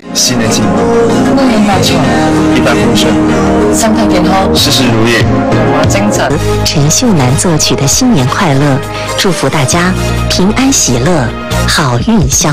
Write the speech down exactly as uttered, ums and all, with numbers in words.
新年进步， 恭喜發財， 一帆風順， 身體健康， 事事如意， 龍馬精神。 陈秀楠作曲的新年快乐，祝福大家平安喜乐，好运相。